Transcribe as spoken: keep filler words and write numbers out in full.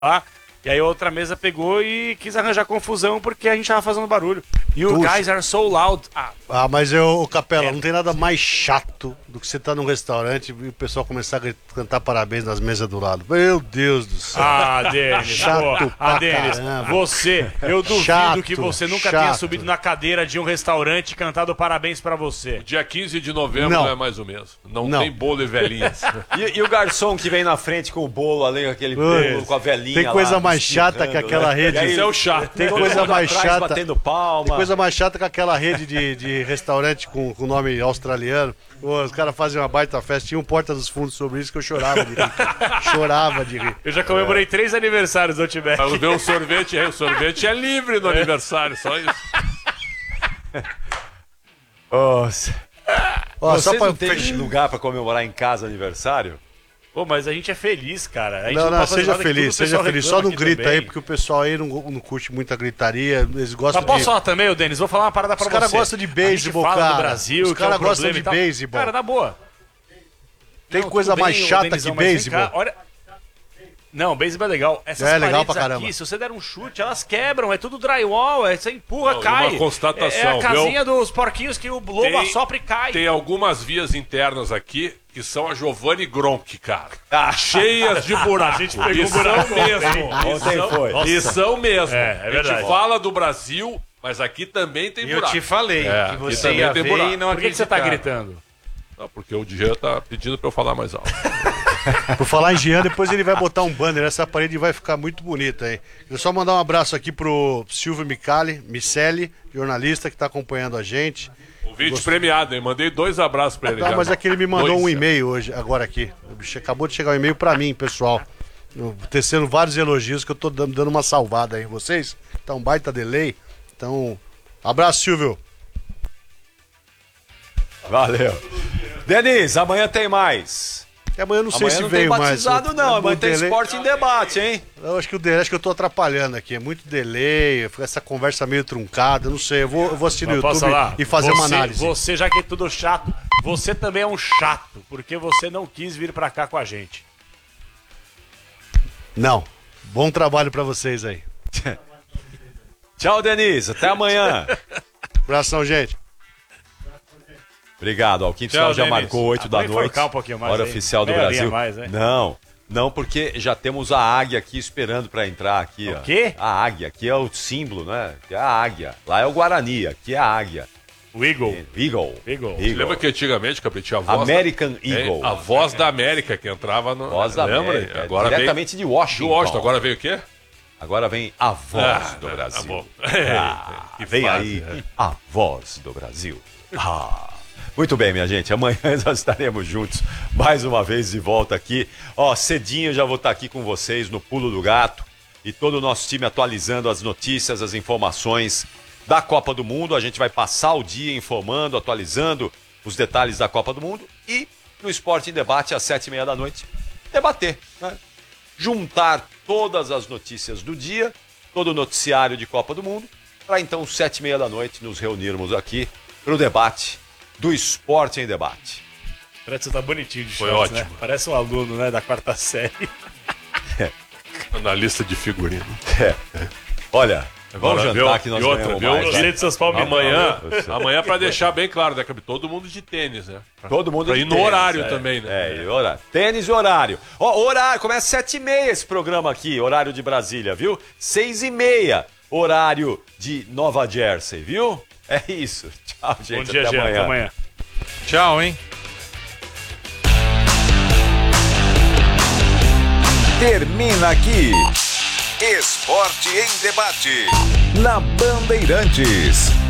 lá. E aí a outra mesa pegou e quis arranjar confusão porque a gente tava fazendo barulho. You Puxa. guys are so loud. Ah, Ah, mas eu, Capela, É. não tem nada mais chato do que você estar num restaurante e o pessoal começar a gri- cantar parabéns nas mesas do lado. Meu Deus do céu. ah Denis, Chato pô. pra Ah, Denis, caramba. você, eu duvido Chato, que você nunca tenha chato. subido na cadeira de um restaurante e cantado parabéns pra você. Dia quinze de novembro Não. não, é mais o mesmo. Não, Não. tem bolo e velhinhas. E, e o garçom que vem na frente com o bolo ali, aquele Putz, bolo com a velhinha tem coisa lá, mais chata que aquela né? rede. E aí, Isso é o chato. Tem todo coisa mundo mais atrás chata. batendo palma. Tem coisa mais chata que aquela rede de, de restaurante com, com nome australiano. Pô, os caras fazem uma baita festa. Tinha um Porta dos Fundos sobre isso que eu chorava de rir. cara. Chorava de rir. Eu já comemorei três aniversários do Outback. Ela deu um sorvete, aí o sorvete é livre no aniversário, só isso. Nossa. Ó, Vocês só pra não tem fechar- lugar pra comemorar em casa aniversário? Pô, mas a gente é feliz, cara. A gente Não, não, pode fazer seja nada que tudo feliz, o seja pessoal feliz. Só reclama não aqui grita também. aí, porque o pessoal aí não, não curte muita gritaria. Eles gostam Mas posso de. falar também, ô Denis? Vou falar uma parada pra Os você. caras gostam de beisebol, A gente fala cara. do Brasil, Os que é um caras gostam problema de e tal. beisebol. Cara, na boa. Tem Não, coisa tudo mais bem, ô, chata Denizão, que mas vem beisebol. cá, olha... Não, beisebol é legal. Essas É, legal paredes pra caramba. aqui, se você der um chute, elas quebram. É tudo drywall, é, você empurra, Não, cai. uma constatação, É, é a casinha viu? dos porquinhos que o lobo Tem- assopra e cai. Tem algumas vias internas aqui que são a Giovanni Gronk, cara. Cheias de buraco. A gente pegou e um são buraco mesmo. E Ontem são, foi. e são mesmo. É, é A verdade. gente fala do Brasil, mas aqui também tem E eu buraco. te falei É, que aqui você também ia tem ver buraco. e não Por que, que você tá acreditava. gritando? Não, porque o Jean tá pedindo pra eu falar mais alto. Por falar em Jean, depois ele vai botar um banner. Essa parede vai ficar muito bonita, hein? Quero só mandar um abraço aqui pro Silvio Micali, Micelli, jornalista que tá acompanhando a gente. Convite premiado, hein? Mandei dois abraços pra ele. Tá, já. mas é que ele me mandou Dois. um e-mail hoje, agora aqui. O bicho acabou de chegar um e-mail pra mim, pessoal. Eu, tecendo vários elogios que eu tô dando, dando uma salvada aí em vocês. Tá um baita delay. Então, abraço, Silvio. Valeu. Denis, amanhã tem mais. E amanhã eu não sei Amanhã se não tem veio mais. batizado, não. O Amanhã tem delay- esporte em debate, hein? Eu acho que o delay, acho que eu tô atrapalhando aqui. É muito delay, essa conversa meio truncada. Eu não sei. Eu vou, eu vou assistir no Mas posso YouTube falar? e fazer uma Você- análise. Você, já que é tudo chato, você também é um chato, porque você não quis vir pra cá com a gente. Não. Bom trabalho pra vocês aí. Tchau, Denis. Até amanhã. Abração, gente. Obrigado. Ó, o Quinto Tchau, Sinal já Denis. marcou oito Ah, da vamos noite. enforcar um pouquinho mais Hora aí. oficial do Meia linha Brasil. mais, né? Não, não, porque já temos a águia aqui esperando pra entrar aqui. O ó. quê? A águia, aqui é o símbolo, né? Que é a águia. Lá é o Guarani, aqui é a águia. O Eagle. Eagle. Eagle. Lembra que antigamente, Capetinho, a voz... American da... Eagle. É, a voz da América que entrava no... Voz da Lembra? América. é Agora diretamente de veio... Washington. De Washington. Agora veio o quê? Agora vem a voz Ah, do tá Brasil. bom. Ah, Que vem fase, aí é. a voz do Brasil. Ah. Muito bem, minha gente. Amanhã nós estaremos juntos mais uma vez de volta aqui. Ó, cedinho eu já vou estar aqui com vocês no Pulo do Gato e todo o nosso time atualizando as notícias, as informações da Copa do Mundo. A gente vai passar o dia informando, atualizando os detalhes da Copa do Mundo e no Esporte em Debate às sete e meia da noite debater, né? Juntar todas as notícias do dia, todo o noticiário de Copa do Mundo, para então, sete e meia da noite, nos reunirmos aqui para o debate do Esporte em Debate. Parece que você tá bonitinho de Foi shorts, ótimo. né? Parece um aluno, né, da quarta série. Analista de figurino. É. Olha, vamos Agora, jantar viu? que nós E outra, ganhamos viu? mais. né? Direito de seus palmitos. Amanhã, amanhã para deixar bem claro, né, Cabe? Todo mundo de tênis, né? Pra, Todo mundo pra de ir no tênis, horário é. também, né? É, e horário. Tênis e horário. Ó, horário, começa sete e meia esse programa aqui, horário de Brasília, viu? Seis e meia, horário de Nova Jersey, viu? É isso. Tchau, gente. Bom dia, até Jean. amanhã. Até amanhã. Tchau, hein? Termina aqui. Esporte em Debate. Na Bandeirantes.